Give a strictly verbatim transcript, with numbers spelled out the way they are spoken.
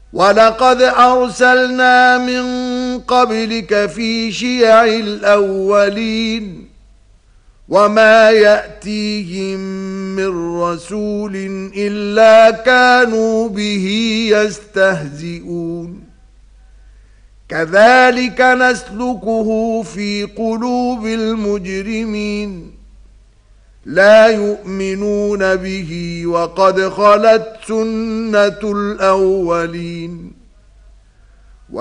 وَلَقَدْ أَرْسَلْنَا مِنْ قَبْلِكَ فِي شِيَعِ الْأَوَّلِينَ وَمَا يَأْتِيهِمْ مِنْ رَسُولٍ إِلَّا كَانُوا بِهِ يَسْتَهْزِئُونَ كَذَلِكَ نَسْلُكُهُ فِي قُلُوبِ الْمُجْرِمِينَ لا يؤمنون به وقد خلت سنة الأولين